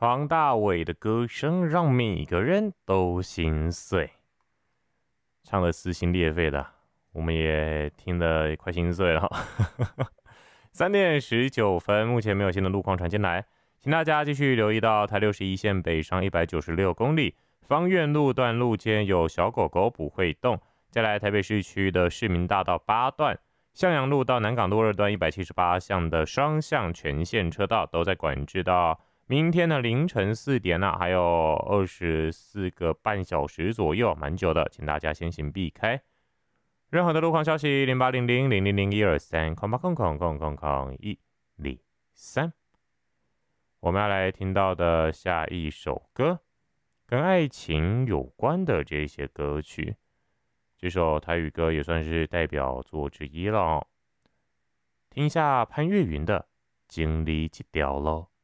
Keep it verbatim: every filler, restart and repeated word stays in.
黄大炜的歌声让每个人都心碎，唱得撕心裂肺的，我们也听得快心碎了。三点十九分，目前没有新的路况传进来，请大家继续留意到台六十一线北上一百九十六公里，芳苑路段路间有小狗狗不会动。再来台北市区的市民大道八段、向阳路到南港路二段一百七十八巷的双向全线车道都在管制到明天的凌晨四点啊，还有二十四个半小时左右，蛮久的，请大家先行避开。任何的路况消息，零八零零零零零一二三空八空空空空空一二三。我们要来听到的下一首歌，跟爱情有关的这些歌曲，这首台语歌也算是代表作之一了哦。听一下潘越云的《经历这条路》。